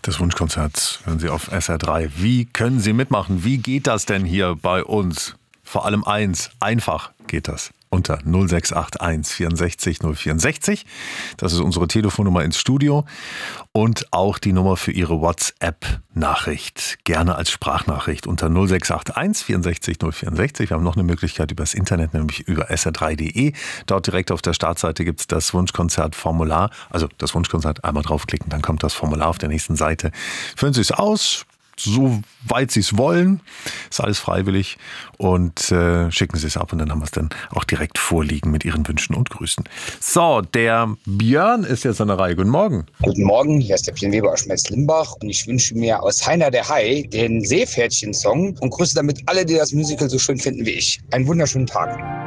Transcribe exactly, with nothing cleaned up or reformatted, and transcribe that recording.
Das Wunschkonzert hören Sie auf S R drei. Wie können Sie mitmachen? Wie geht das denn hier bei uns? Vor allem eins, einfach geht das. Unter null sechs acht eins vierundsechzig null vierundsechzig. Das ist unsere Telefonnummer ins Studio und auch die Nummer für Ihre WhatsApp-Nachricht. Gerne als Sprachnachricht unter null sechs acht eins vierundsechzig null vierundsechzig. Wir haben noch eine Möglichkeit übers Internet, nämlich über S R drei punkt de. Dort direkt auf der Startseite gibt es das Wunschkonzert-Formular. Also das Wunschkonzert, einmal draufklicken, dann kommt das Formular auf der nächsten Seite. Füllen Sie es aus, soweit Sie es wollen. Ist alles freiwillig. Und äh, schicken Sie es ab und dann haben wir es dann auch direkt vorliegen mit Ihren Wünschen und Grüßen. So, der Björn ist jetzt an der Reihe. Guten Morgen. Guten Morgen, hier ist der Björn Weber aus Schmelz-Limbach und ich wünsche mir aus Heiner der Hai den Seepferdchen-Song und grüße damit alle, die das Musical so schön finden wie ich. Einen wunderschönen Tag.